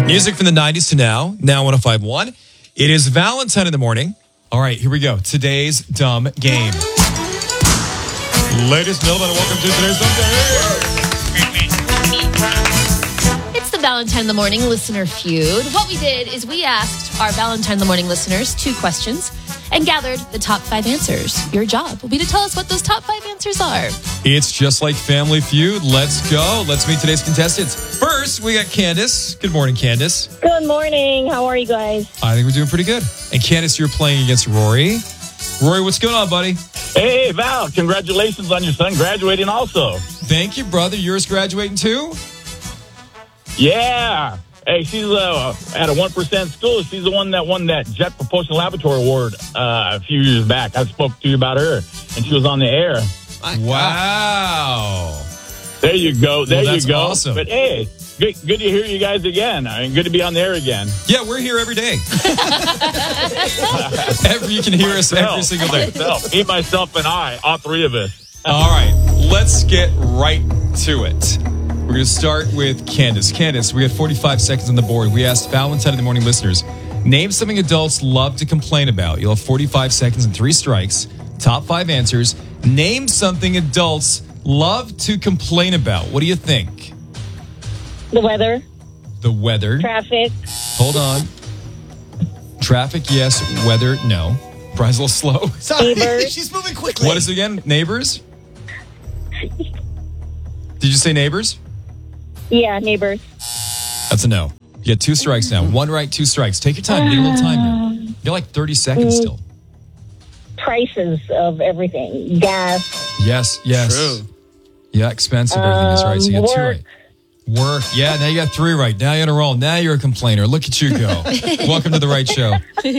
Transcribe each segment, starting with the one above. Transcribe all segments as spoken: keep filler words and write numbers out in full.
Music from the nineties to now, now one oh five point one. It is Valentine in the morning. All right, here we go. Today's dumb game. Ladies and gentlemen, welcome to today's dumb game. It's the Valentine in the Morning Listener Feud. What we did is we asked our Valentine in the Morning listeners two questions and gathered the top five answers. Your job will be to tell us what those top five answers are. It's just like Family Feud. Let's go. Let's meet today's contestants. First, we got Candace. Good morning, Candace. Good morning. How are you guys? I think we're doing pretty good. And Candace, you're playing against Rory. Rory, what's going on, buddy? Hey, Val, congratulations on your son graduating also. Thank you, brother. Yours graduating too? Yeah. Hey, she's uh, at a one percent school. She's the one that won that Jet Propulsion Laboratory Award uh, a few years back. I spoke to you about her, and she was on the air. Wow. There you go. There well, you go. Awesome. But hey, good, good to hear you guys again. I mean, good to be on the air again. Yeah, we're here every day. every, you can hear us every single day. Myself, me, myself, and I, all three of us. All right, let's get right to it. We're going to start with Candace. Candace, we have forty-five seconds on the board. We asked Valentine in the Morning listeners, name something adults love to complain about. You'll have forty-five seconds and three strikes. Top five answers. Name something adults love to complain about. What do you think? The weather. The weather. Traffic. Hold on. Traffic, yes. Weather, no. Brian's a little slow. Sorry, Neighbors. she's moving quickly. What is it again? Neighbors? Did you say neighbors? Yeah, neighbors. That's a no. You get two strikes now. One right, two strikes. Take your time. You get a little time here. You got like thirty seconds still. Prices of everything. Gas. Yes, yes. True. Yeah, expensive. Everything is right. So you got two work. right. Work. Yeah, now you got three right. Now you're in a roll. Now you're a complainer. Look at you go. Welcome to the right show.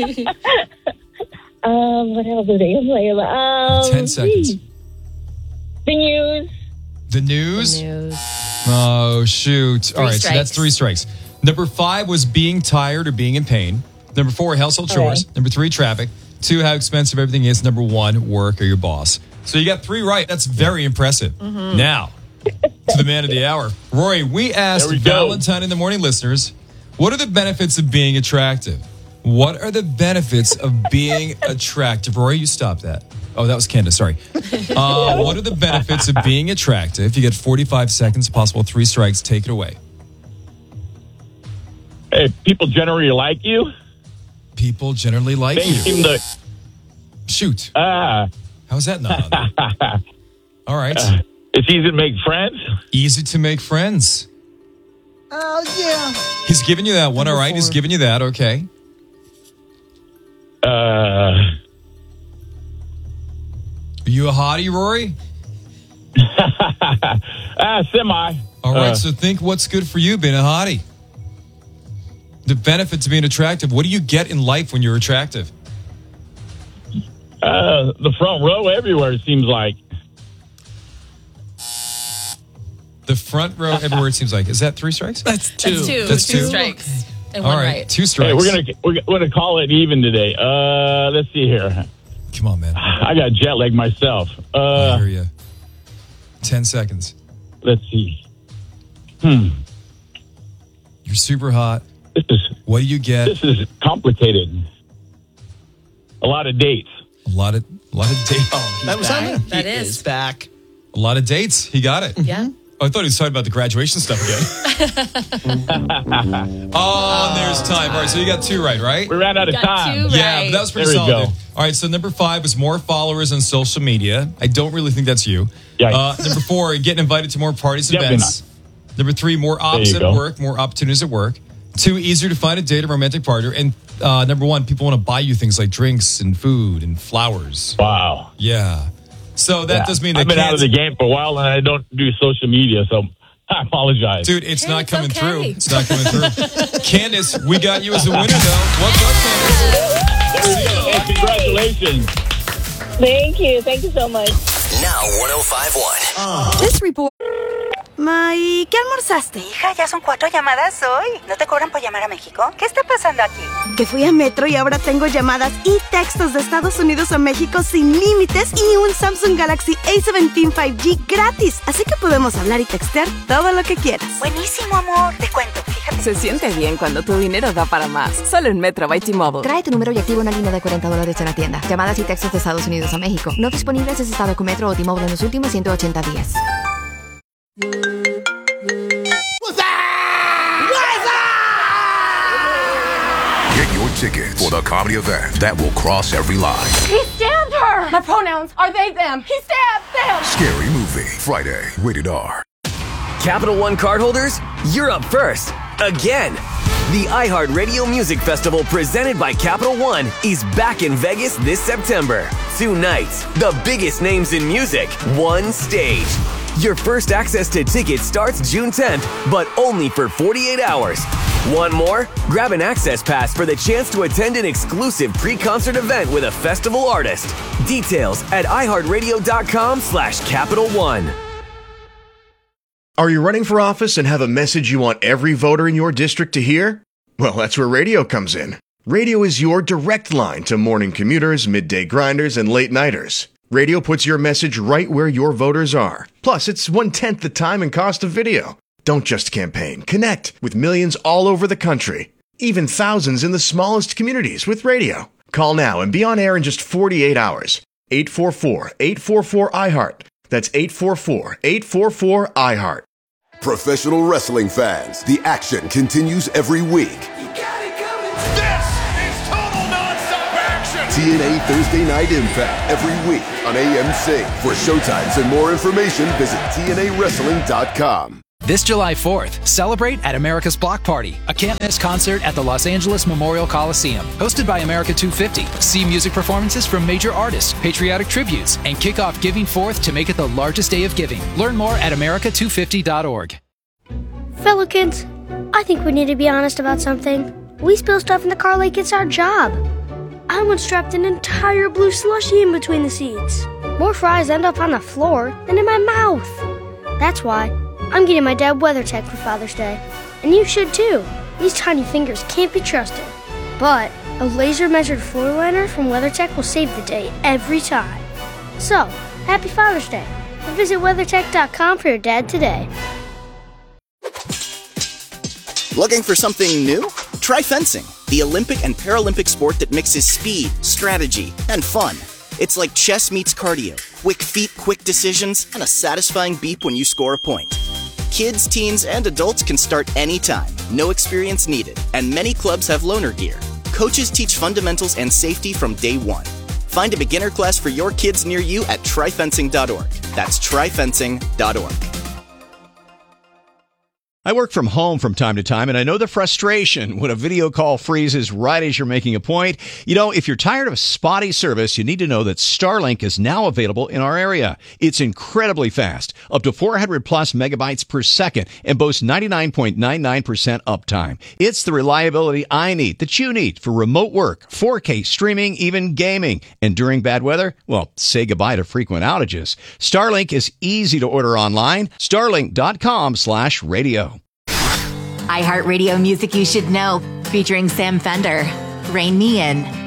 Um, what else do they play about? Um, Ten seconds. The news. The news? The news. Oh, shoot. All right, strikes. so that's three strikes. Number five was being tired or being in pain. Number four, household chores. Okay. Number three, traffic. Two, how expensive everything is. Number one, work or your boss. So you got three right. That's very impressive. Mm-hmm. Now, to the man of the hour. Rory, we asked There we go. Valentine in the Morning listeners, what are the benefits of being attractive? What are the benefits of being attractive? Rory, you stop that. Oh, that was Candace. Sorry. Uh, what are the benefits of being attractive? You get forty-five seconds, possible three strikes. Take it away. Hey, people generally like you. People generally like Things you. seem to. Shoot. Ah. How's that not on there? All right. It's easy to make friends. Easy to make friends. Oh, yeah. He's giving you that one. All right. He's giving you that. Okay. Uh, Are you a hottie, Rory? ah, semi. All right. Uh, So think what's good for you being a hottie. The benefits of being attractive. What do you get in life when you're attractive? Uh, the front row everywhere, it seems like. The front row everywhere, it seems like. Is that three strikes? That's two. That's two. That's two two? strikes. And All one right. right. Two strikes. Hey, we're gonna we're, we're gonna call it even today. Uh, let's see here. Come on, man. I got jet lag myself. I Uh, hear you. Ten seconds. let's see. Hmm. You're super hot. This is What do you get? this is complicated. A lot of dates. A lot of, a lot of dates. Oh, that was back. on That he is. back. A lot of dates. He got it. Yeah. Oh, I thought he was talking about the graduation stuff again. Oh, and there's time. All right, so you got two right, right? We ran out of Got time. two. Yeah, Right. but that was pretty There we solid. go. All right, so number five was more followers on social media. I don't really think that's you. Yikes. Uh, number four, getting invited to more parties and Definitely events. Number three, more ops you at go. work, more opportunities at work. Two, easier to find a date or romantic partner. And uh, number one, people want to buy you things like drinks and food and flowers. Wow. Yeah. So that Yeah. does mean they I've been out of can't. the game for a while, and I don't do social media, so I apologize. Dude, it's Hey, not it's coming okay. through. It's not coming through. Candace, we got you as a winner, though. What's up, Candace? Hey, congratulations. Thank you. Thank you so much. Now one oh five point one. This report. Ma, ¿y qué almorzaste? Hija, ya son cuatro llamadas hoy. ¿No te cobran por llamar a México? ¿Qué está pasando aquí? Que fui a Metro y ahora tengo llamadas y textos de Estados Unidos a México sin límites y un Samsung Galaxy A diecisiete cinco G gratis. Así que podemos hablar y textear todo lo que quieras. Buenísimo, amor. Te cuento. Fíjate Se siente bien cuando tu dinero da para más. Solo en Metro by T-Mobile. Trae tu número y activa una línea de cuarenta dólares en la tienda. Llamadas y textos de Estados Unidos a México. No disponibles en estado con Metro o T-Mobile en los últimos ciento ochenta días. Get your tickets for the comedy event that will cross every line. He stabbed her! My pronouns are they, them. He stabbed them! Scary Movie. Friday. Rated R. Capital One cardholders, you're up first. Again. The iHeartRadio Music Festival presented by Capital One is back in Vegas this September. Two nights, the biggest names in music, one stage. Your first access to tickets starts June tenth, but only for forty-eight hours. Want more? Grab an access pass for the chance to attend an exclusive pre-concert event with a festival artist. Details at iHeartRadio.com slash Capital One. Are you running for office and have a message you want every voter in your district to hear? Well, that's where radio comes in. Radio is your direct line to morning commuters, midday grinders, and late-nighters. Radio puts your message right where your voters are. Plus, it's one-tenth the time and cost of video. Don't just campaign. Connect with millions all over the country. Even thousands in the smallest communities with radio. Call now and be on air in just forty-eight hours. eight four four, eight four four, I heart. That's eight four four, eight four four, I heart. Professional wrestling fans, the action continues every week. You got it coming. This is total nonstop action. T N A Thursday Night Impact every week on A M C. For showtimes and more information, visit T N A wrestling dot com. This July fourth, celebrate at America's Block Party, a can't-miss concert at the Los Angeles Memorial Coliseum. Hosted by America two fifty. See music performances from major artists, patriotic tributes, and kick off Giving Fourth to make it the largest day of giving. Learn more at America two fifty dot org. Fellow kids, I think we need to be honest about something. We spill stuff in the car like it's our job. I once dropped an entire blue slushie in between the seats. More fries end up on the floor than in my mouth. That's why I'm getting my dad WeatherTech for Father's Day. And you should too. These tiny fingers can't be trusted. But a laser-measured floor liner from WeatherTech will save the day every time. So, happy Father's Day. And visit WeatherTech dot com for your dad today. Looking for something new? Try fencing, the Olympic and Paralympic sport that mixes speed, strategy, and fun. It's like chess meets cardio. Quick feet, quick decisions, and a satisfying beep when you score a point. Kids, teens, and adults can start anytime. No experience needed. And many clubs have loaner gear. Coaches teach fundamentals and safety from day one. Find a beginner class for your kids near you at try fencing dot org. That's try fencing dot org. I work from home from time to time, and I know the frustration when a video call freezes right as you're making a point. You know, if you're tired of spotty service, you need to know that Starlink is now available in our area. It's incredibly fast, up to four hundred plus megabytes per second, and boasts ninety-nine point nine nine percent uptime. It's the reliability I need, that you need, for remote work, four K streaming, even gaming. And during bad weather, well, say goodbye to frequent outages. Starlink is easy to order online. Starlink dot com slash radio. iHeartRadio Music You Should Know, featuring Sam Fender, Rain Me In.